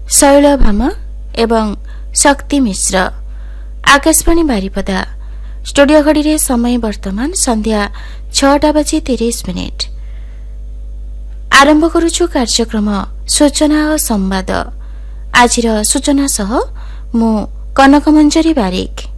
शैल भामा एवं शक्ति मिश्र। आकाशवाणी बारिपदा। स्टूडियो घड़ी समय वर्तमान संध्या 6:30 आरंभ करुछु कार्यक्रम सूचना और संवाद। आज सूचना सह मु कनक मंजरी बारिक।